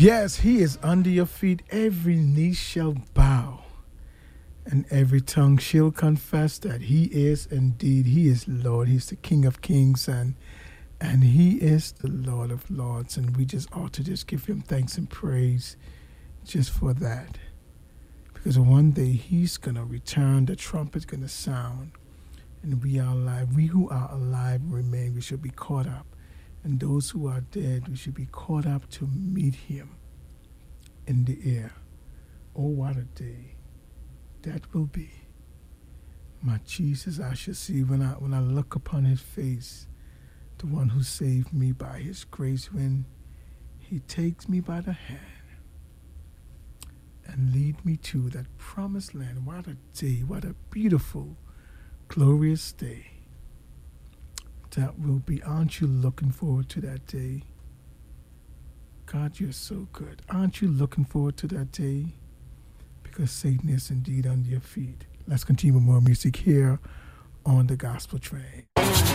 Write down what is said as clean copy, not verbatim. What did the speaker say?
Yes, he is under your feet. Every knee shall bow and every tongue shall confess that he is indeed, he is Lord. He's the King of Kings and he is the Lord of Lords. And we just ought to just give him thanks and praise just for that. Because one day he's going to return, the trumpet's going to sound, and we are alive. We who are alive remain, we should be caught up. And those who are dead, we should be caught up to meet him in the air. Oh, what a day that will be. My Jesus, I shall see when I look upon his face, the one who saved me by his grace, when he takes me by the hand and lead me to that promised land. What a day, what a beautiful, glorious day that will be. Aren't you looking forward to that day? God, you're so good. Aren't you looking forward to that day? Because Satan is indeed under your feet. Let's continue with more music here on the Gospel Train.